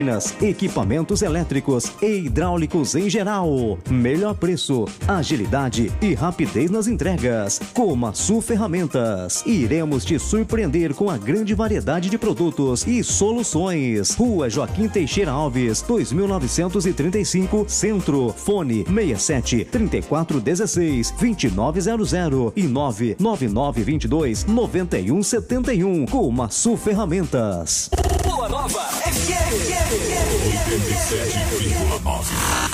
Equipamentos elétricos e hidráulicos em geral. Melhor preço, agilidade e rapidez nas entregas. Komatsu Ferramentas. Iremos te surpreender com a grande variedade de produtos e soluções. Rua Joaquim Teixeira Alves, 2935, Centro. Fone 67 3416 2900 e 99922 9171. Komatsu Ferramentas. Boa Nova FM 87,9.